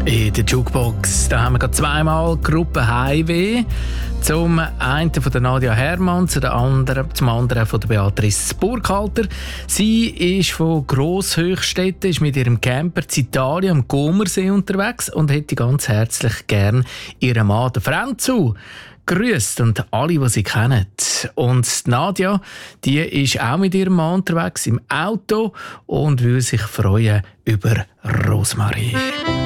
In der Jukebox da haben wir gerade zweimal Gruppe Heimweh. Zum einen von der Nadia Hermann, zum anderen von der Beatrice Burkhalter. Sie ist von Grosshöchstetten, ist mit ihrem Camper in Italien am Comersee unterwegs und hätte ganz herzlich gern ihren Mann, den Franzu, grüßt und alle, die sie kennen. Und Nadia, die ist auch mit ihrem Mann unterwegs im Auto und will sich freuen über Rosmarie.